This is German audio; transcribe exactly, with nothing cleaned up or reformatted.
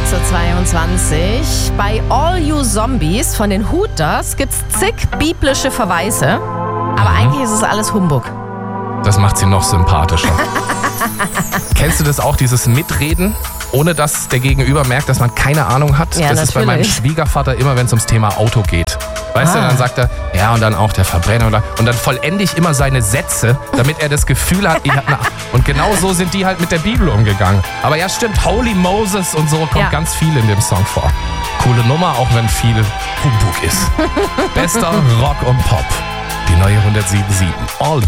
sechs Uhr zweiundzwanzig. Bei All You Zombies von den Hooters gibt es zig biblische Verweise. Aber mhm. eigentlich ist es alles Humbug. Das macht sie noch sympathischer. Kennst du das auch, dieses Mitreden, ohne dass der Gegenüber merkt, dass man keine Ahnung hat? Ja, das natürlich. ist bei meinem Schwiegervater immer, wenn es ums Thema Auto geht. Weißt ah. du, dann sagt er, ja, und dann auch der Verbrenner. Und dann vollende ich immer seine Sätze, damit er das Gefühl hat, ich hab eine. Und genau so sind die halt mit der Bibel umgegangen. Aber ja, stimmt, Holy Moses und so kommt ja. ganz viel in dem Song vor. Coole Nummer, auch wenn viel Humbug ist. Bester Rock und Pop. Die neue hundertsieben Komma sieben. All